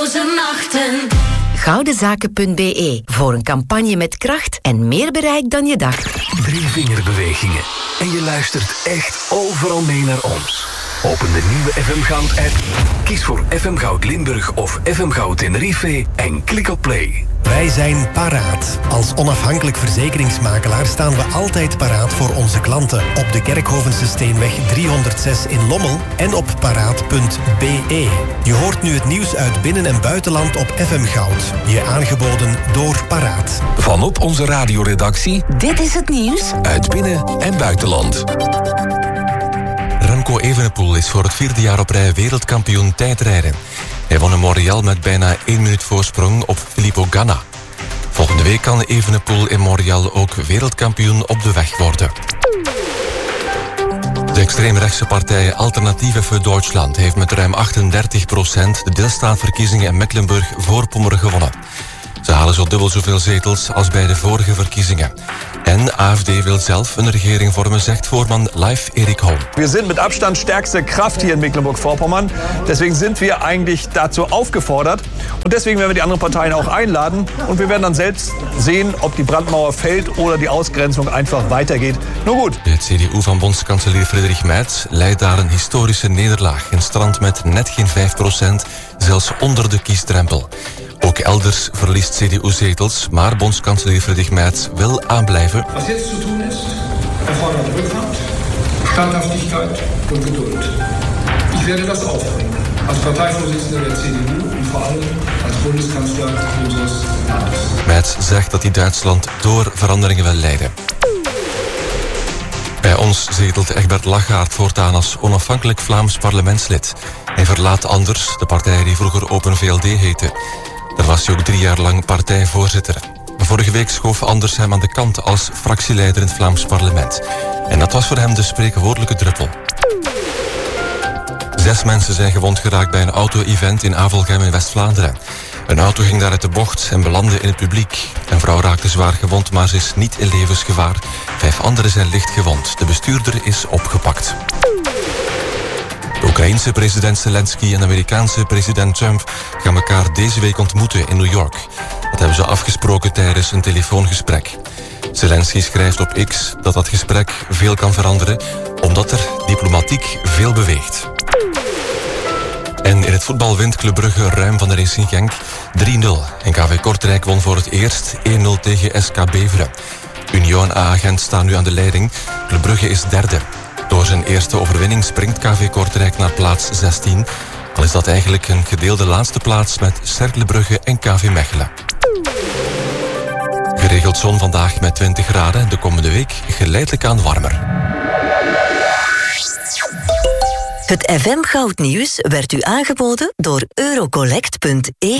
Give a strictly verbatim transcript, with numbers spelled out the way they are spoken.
slapeloze nachten. Goudenzaken punt b e voor een campagne met kracht en meer bereik dan je dacht. Drie vingerbewegingen en je luistert echt overal mee naar ons. Open de nieuwe F M Goud app, kies voor F M Goud Limburg of F M Goud Tenerife en klik op play. Wij zijn paraat. Als onafhankelijk verzekeringsmakelaar staan we altijd paraat voor onze klanten. Op de Kerkhovense Steenweg driehonderdzes in Lommel en op paraat punt b e. Je hoort nu het nieuws uit binnen- en buitenland op F M Goud. Je aangeboden door Paraat. Van op onze radioredactie. Dit is het nieuws Uit binnen- en buitenland. Remco Evenepoel is voor het vierde jaar op rij wereldkampioen tijdrijden. Hij won in Montreal met bijna één minuut voorsprong op Filippo Ganna. Volgende week kan Evenepoel in Montreal ook wereldkampioen op de weg worden. De extreemrechtse partij Alternatieve für Deutschland heeft met ruim achtendertig procent de deelstaatverkiezingen in Mecklenburg-Voorpommern gewonnen. Ze halen zo dubbel zoveel zetels als bij de vorige verkiezingen. En A F D wil zelf een regering vormen, zegt voorman Leif Erik Holm. Wir sind mit Abstand stärkste Kraft hier in Mecklenburg-Vorpommern. Deswegen sind wir eigentlich dazu aufgefordert. Und deswegen werden wir die anderen Parteien auch einladen. Und wir werden dann selbst sehen, ob die Brandmauer fällt oder die Ausgrenzung einfach weitergeht. Nur gut. De C D U van bondskanselier Friedrich Merz leidt daar een historische nederlaag en strandt met net geen vijf procent, zelfs onder de kiesdrempel. Ook elders verliest C D U zetels, maar bondskanselier Friedrich Merz wil aanblijven. Wat jetzt zu tun ist, erfordert Rückgrat, Standhaftigkeit und Geduld. Ich werde das aufbringen. Als Parteivorsitzender der C D U und vor allem als Bundeskanzler unseres Landes. Merz zegt dat hij Duitsland door veranderingen wil leiden. Bij ons zetelt Egbert Lachaert voortaan als onafhankelijk Vlaams parlementslid. Hij verlaat Anders, de partij die vroeger Open V L D heette. Daar was hij ook drie jaar lang partijvoorzitter. Vorige week schoof Anders hem aan de kant als fractieleider in het Vlaams parlement. En dat was voor hem de spreekwoordelijke druppel. Zes mensen zijn gewond geraakt bij een auto-event in Avelgem in West-Vlaanderen. Een auto ging daar uit de bocht en belandde in het publiek. Een vrouw raakte zwaar gewond, maar ze is niet in levensgevaar. Vijf anderen zijn licht gewond. De bestuurder is opgepakt. De Oekraïense president Zelensky en de Amerikaanse president Trump gaan elkaar deze week ontmoeten in New York. Dat hebben ze afgesproken tijdens een telefoongesprek. Zelensky schrijft op X dat dat gesprek veel kan veranderen, omdat er diplomatiek veel beweegt. En in het voetbal wint Club Brugge ruim van de Racing Genk drie nul. En K V Kortrijk won voor het eerst één nul tegen S K Beveren. Union en A A Gent staan nu aan de leiding. Club Brugge is derde. Door zijn eerste overwinning springt K V Kortrijk naar plaats zestien. Al is dat eigenlijk een gedeelde laatste plaats met Cercle Brugge en K V Mechelen. Geregeld zon vandaag met twintig graden. De komende week geleidelijk aan warmer. Het F M Goud Nieuws werd u aangeboden door Eurocollect punt e.